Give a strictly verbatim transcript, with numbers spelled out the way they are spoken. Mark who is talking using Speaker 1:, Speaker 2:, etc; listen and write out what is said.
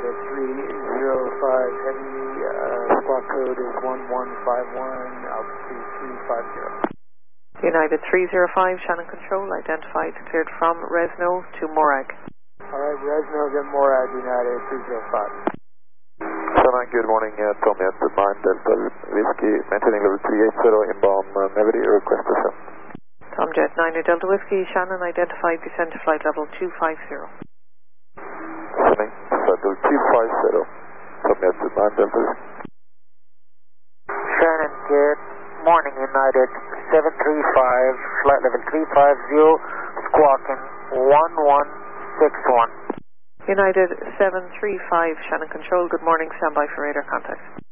Speaker 1: United three zero five Heavy, uh, squawk code is one one five one, altitude three five zero.
Speaker 2: United three zero five, Shannon Control, identified, cleared from Resno to Morag.
Speaker 1: Alright, Resno to Morag, United three zero five.
Speaker 3: Shannon, good morning, uh, Tommy at nine Delta Whiskey, maintaining level three eighty, inbound uh, Navity, request descent.
Speaker 2: Tomjet nine Delta Whiskey, Shannon, identified, descent to flight level two five zero.
Speaker 3: Shannon, level two five zero, Tommy at nine Delta Whiskey.
Speaker 1: Shannon, good morning, United seven three five, flight level three five zero, squawking one one six one.
Speaker 2: United seven three five, Shannon Control, good morning, standby for radar contact.